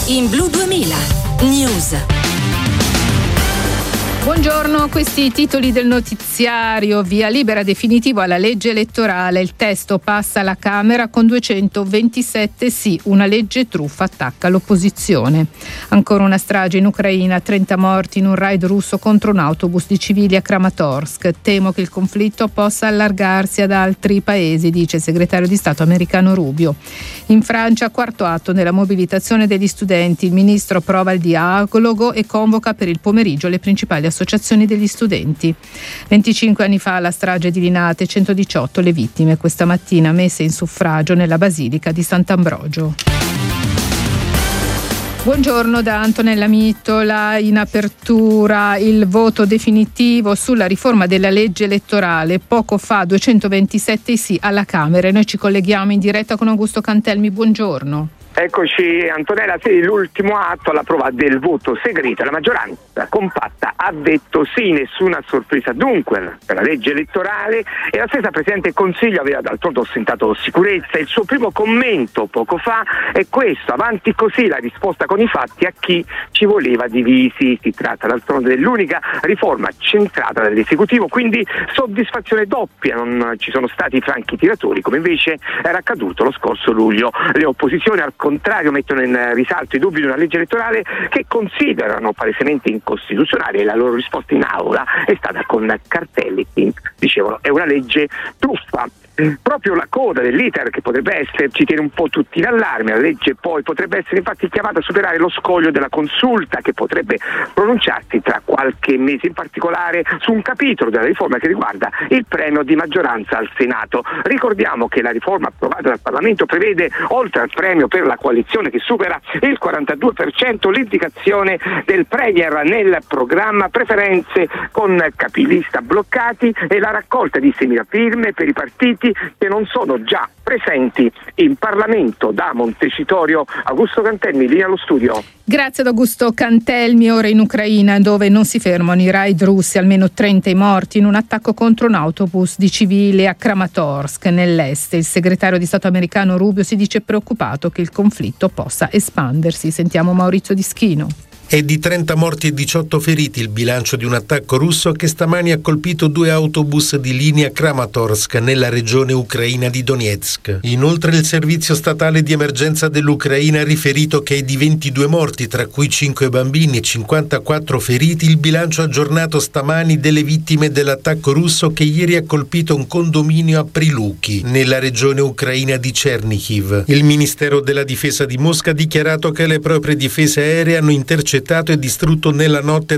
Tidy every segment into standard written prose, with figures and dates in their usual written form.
In Blu 2000 News. Buongiorno, questi i titoli del notiziario. Via libera definitivo alla legge elettorale. Il testo passa alla Camera con 227 sì. Una legge truffa attacca l'opposizione. Ancora una strage in Ucraina, 30 morti in un raid russo contro un autobus di civili a Kramatorsk. Temo che il conflitto possa allargarsi ad altri paesi, dice il segretario di Stato americano Rubio. In Francia, quarto atto nella mobilitazione degli studenti. Il ministro approva il dialogo e convoca per il pomeriggio le principali associazioni degli studenti. 25 anni fa la strage di Linate, 118 le vittime, questa mattina messe in suffragio nella Basilica di Sant'Ambrogio. Buongiorno da Antonella Mittola. In apertura il voto definitivo sulla riforma della legge elettorale. Poco fa 227 sì alla Camera e noi ci colleghiamo in diretta con Augusto Cantelmi. Buongiorno. Eccoci Antonella, sì, l'ultimo atto alla prova del voto segreto. La maggioranza compatta ha detto sì, nessuna sorpresa dunque per la legge elettorale, e la stessa Presidente del Consiglio aveva d'altronde ostentato sicurezza. Il suo primo commento poco fa è questo: avanti così, la risposta con i fatti a chi ci voleva divisi. Si tratta d'altronde dell'unica riforma centrata dall'esecutivo, quindi soddisfazione doppia, non ci sono stati franchi tiratori come invece era accaduto lo scorso luglio. Le opposizioni al contrario mettono in risalto i dubbi di una legge elettorale che considerano palesemente incostituzionale, e la loro risposta in aula è stata con cartelli che dicevano è una legge truffa. Proprio la coda dell'iter che potrebbe essere ci tiene un po' tutti in allarme. La legge poi potrebbe essere infatti chiamata a superare lo scoglio della consulta, che potrebbe pronunciarsi tra qualche mese, in particolare su un capitolo della riforma che riguarda il premio di maggioranza al Senato. Ricordiamo che la riforma approvata dal Parlamento prevede, oltre al premio per la coalizione che supera il 42%, l'indicazione del Premier nel programma, preferenze con capilista bloccati e la raccolta di 6.000 firme per i partiti che non sono già presenti in Parlamento. Da Montecitorio, Augusto Cantelmi, linea allo studio. Grazie ad Augusto Cantelmi. Ora in Ucraina, dove non si fermano i raid russi, almeno 30 i morti in un attacco contro un autobus di civili a Kramatorsk nell'est. Il segretario di Stato americano Rubio si dice preoccupato che il conflitto possa espandersi. Sentiamo Maurizio Dischino. È di 30 morti e 18 feriti il bilancio di un attacco russo che stamani ha colpito 2 autobus di linea Kramatorsk nella regione ucraina di Donetsk. Inoltre il servizio statale di emergenza dell'Ucraina ha riferito che è di 22 morti, tra cui 5 bambini e 54 feriti, il bilancio aggiornato stamani delle vittime dell'attacco russo che ieri ha colpito un condominio a Priluki, nella regione ucraina di Chernihiv. Il Ministero della Difesa di Mosca ha dichiarato che le proprie difese aeree hanno intercettato e distrutto nella notte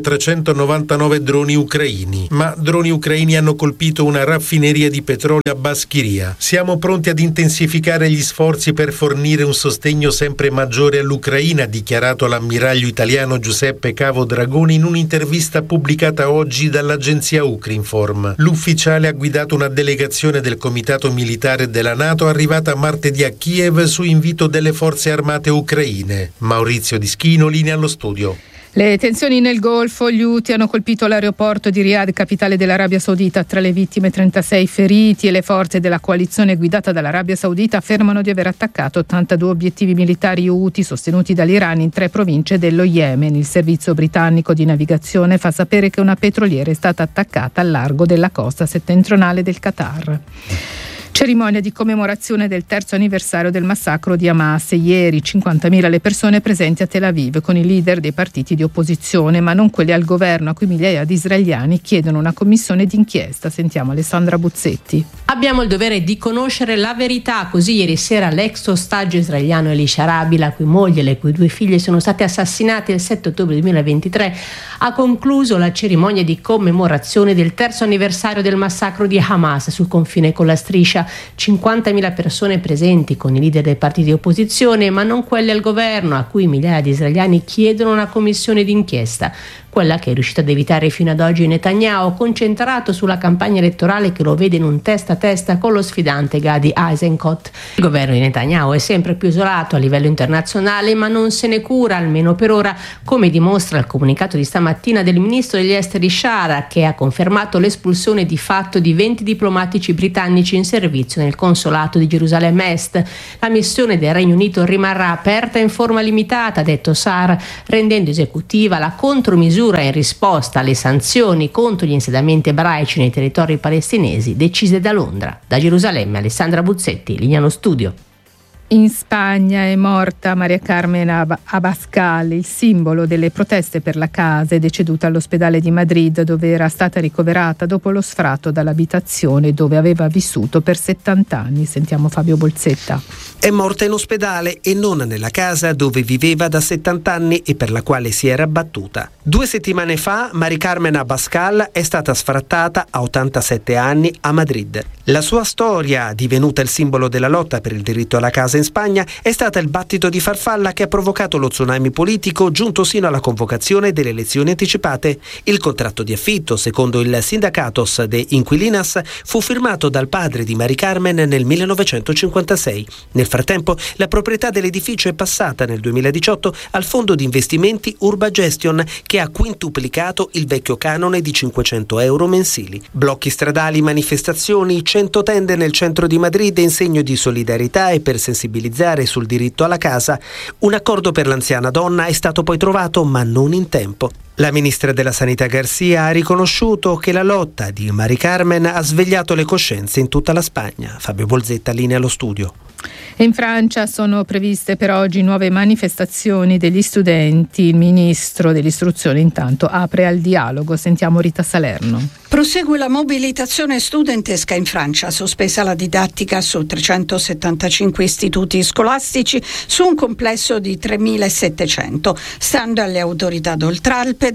399 droni ucraini, ma droni ucraini hanno colpito una raffineria di petrolio a Baskiria. Siamo pronti ad intensificare gli sforzi per fornire un sostegno sempre maggiore all'Ucraina, ha dichiarato l'ammiraglio italiano Giuseppe Cavo Dragoni in un'intervista pubblicata oggi dall'agenzia Ukrinform. L'ufficiale ha guidato una delegazione del Comitato Militare della NATO arrivata martedì a Kiev su invito delle forze armate ucraine. Maurizio Dischino, linea allo studio. Le tensioni nel Golfo, gli Houthi hanno colpito l'aeroporto di Riyadh, capitale dell'Arabia Saudita. Tra le vittime 36 feriti, e le forze della coalizione guidata dall'Arabia Saudita affermano di aver attaccato 82 obiettivi militari Houthi sostenuti dall'Iran in 3 province dello Yemen. Il servizio britannico di navigazione fa sapere che una petroliera è stata attaccata al largo della costa settentrionale del Qatar. Cerimonia di commemorazione del 3° anniversario del massacro di Hamas. Ieri 50.000 le persone presenti a Tel Aviv con i leader dei partiti di opposizione, ma non quelli al governo, a cui migliaia di israeliani chiedono una commissione d'inchiesta. Sentiamo Alessandra Buzzetti. Abbiamo il dovere di conoscere la verità. Così ieri sera l'ex ostaggio israeliano Elisha Rabi, la cui moglie e le cui 2 figlie sono state assassinate il 7 ottobre 2023, ha concluso la cerimonia di commemorazione del 3° anniversario del massacro di Hamas sul confine con la Striscia. 50.000 persone presenti con i leader dei partiti di opposizione, ma non quelli al governo, a cui migliaia di israeliani chiedono una commissione d'inchiesta. quella che è riuscita ad evitare fino ad oggi Netanyahu, concentrato sulla campagna elettorale che lo vede in un testa a testa con lo sfidante Gadi Eisenkot. Il governo di Netanyahu è sempre più isolato a livello internazionale, ma non se ne cura, almeno per ora, come dimostra il comunicato di stamattina del ministro degli esteri Shara, che ha confermato l'espulsione di fatto di 20 diplomatici britannici in servizio nel consolato di Gerusalemme Est. La missione del Regno Unito rimarrà aperta in forma limitata, ha detto Sar, rendendo esecutiva la contromisura in risposta alle sanzioni contro gli insediamenti ebraici nei territori palestinesi decise da Londra. Da Gerusalemme, Alessandra Buzzetti, linea allo studio. In Spagna è morta Maria Carmen Abascal, il simbolo delle proteste per la casa, è deceduta all'ospedale di Madrid, dove era stata ricoverata dopo lo sfratto dall'abitazione dove aveva vissuto per 70 anni. Sentiamo Fabio Bolzetta. È morta in ospedale e non nella casa dove viveva da 70 anni e per la quale si era battuta. 2 settimane fa Maria Carmen Abascal è stata sfrattata a 87 anni a Madrid. La sua storia, divenuta il simbolo della lotta per il diritto alla casa in Spagna, è stata il battito di farfalla che ha provocato lo tsunami politico giunto sino alla convocazione delle elezioni anticipate. Il contratto di affitto, secondo il Sindacatos de Inquilinas, fu firmato dal padre di Maria Carmen nel 1956. Nel frattempo, la proprietà dell'edificio è passata nel 2018 al fondo di investimenti Urba Gestion, che ha quintuplicato il vecchio canone di 500 euro mensili. Blocchi stradali, manifestazioni, 100 tende nel centro di Madrid in segno di solidarietà e per sensibilizzare sul diritto alla casa. Un accordo per l'anziana donna è stato poi trovato, ma non in tempo. La ministra della Sanità Garcia ha riconosciuto che la lotta di Maria Carmen ha svegliato le coscienze in tutta la Spagna. Fabio Bolzetta, linea allo studio. In Francia sono previste per oggi nuove manifestazioni degli studenti. Il ministro dell'istruzione intanto apre al dialogo. Sentiamo Rita Salerno. Prosegue la mobilitazione studentesca in Francia, sospesa la didattica su 375 istituti scolastici su un complesso di 3.700. Stando alle autorità d'Oltralpe,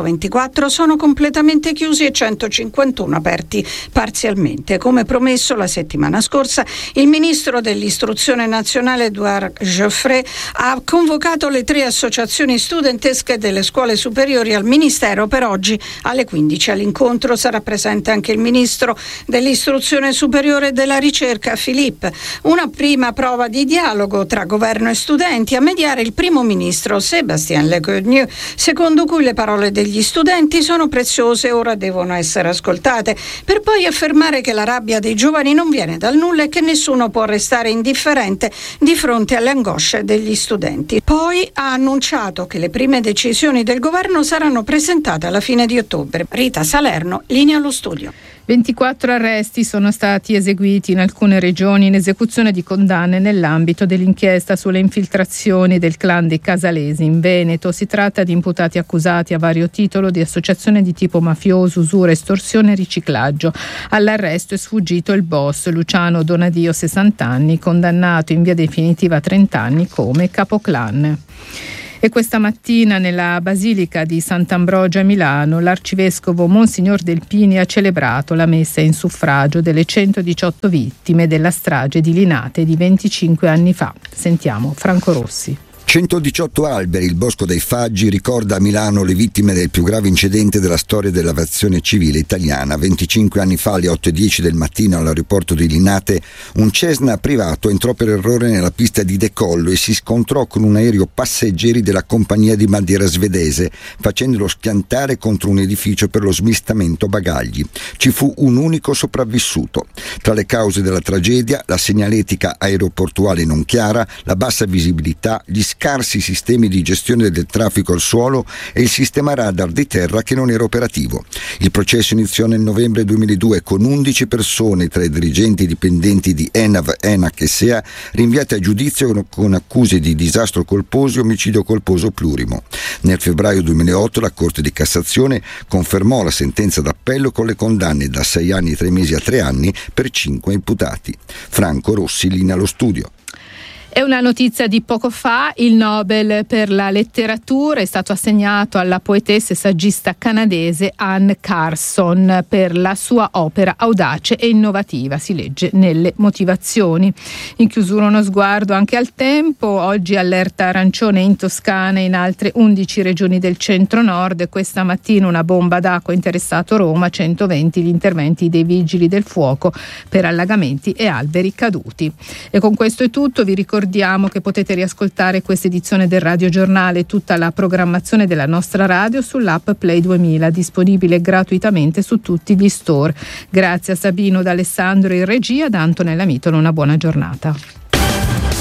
224 sono completamente chiusi e 151 aperti parzialmente. Come promesso la settimana scorsa, il ministro dell'istruzione nazionale Edouard Geoffrey ha convocato le 3 associazioni studentesche delle scuole superiori al ministero per oggi alle 15. All'incontro sarà presente anche il ministro dell'istruzione superiore e della ricerca Philippe. Una prima prova di dialogo tra governo e studenti, a mediare il primo ministro Sébastien Lecornu, secondo cui le parole degli studenti sono preziose e ora devono essere ascoltate, per poi affermare che la rabbia dei giovani non viene dal nulla e che nessuno può restare indifferente di fronte alle angosce degli studenti. Poi ha annunciato che le prime decisioni del governo saranno presentate alla fine di ottobre. Rita Salerno, linea allo studio. 24 arresti sono stati eseguiti in alcune regioni in esecuzione di condanne nell'ambito dell'inchiesta sulle infiltrazioni del clan dei Casalesi in Veneto. Si tratta di imputati accusati a vario titolo di associazione di tipo mafioso, usura, estorsione e riciclaggio. All'arresto è sfuggito il boss Luciano Donadio, 60 anni, condannato in via definitiva a 30 anni come capoclan. E questa mattina nella Basilica di Sant'Ambrogio a Milano l'arcivescovo Monsignor Delpini ha celebrato la messa in suffragio delle 118 vittime della strage di Linate di 25 anni fa. Sentiamo Franco Rossi. 118 alberi, il Bosco dei Faggi ricorda a Milano le vittime del più grave incidente della storia dell'aviazione civile italiana. 25 anni fa, alle 8:10 del mattino all'aeroporto di Linate, un Cessna privato entrò per errore nella pista di decollo e si scontrò con un aereo passeggeri della compagnia di bandiera svedese, facendolo schiantare contro un edificio per lo smistamento bagagli. Ci fu un unico sopravvissuto. Tra le cause della tragedia, la segnaletica aeroportuale non chiara, la bassa visibilità, gli scarsi sistemi di gestione del traffico al suolo e il sistema radar di terra che non era operativo. Il processo iniziò nel novembre 2002 con 11 persone tra i dirigenti e dipendenti di ENAV, ENAC e SEA rinviate a giudizio con accuse di disastro colposo e omicidio colposo plurimo. Nel febbraio 2008 la Corte di Cassazione confermò la sentenza d'appello con le condanne da 6 anni e 3 mesi a 3 anni per 5 imputati. Franco Rossi, linea allo studio. È una notizia di poco fa: il Nobel per la letteratura è stato assegnato alla poetessa e saggista canadese Anne Carson per la sua opera audace e innovativa, si legge nelle motivazioni. In chiusura uno sguardo anche al tempo. Oggi allerta arancione in Toscana e in altre 11 regioni del centro-nord. Questa mattina una bomba d'acqua ha interessato Roma, 120 gli interventi dei vigili del fuoco per allagamenti e alberi caduti. E con questo è tutto. Vi ricordiamo che potete riascoltare questa edizione del Radio Giornale e tutta la programmazione della nostra radio sull'app Play 2000, disponibile gratuitamente su tutti gli store. Grazie a Sabino, D'Alessandro in regia, da Antonella Mitolo, una buona giornata.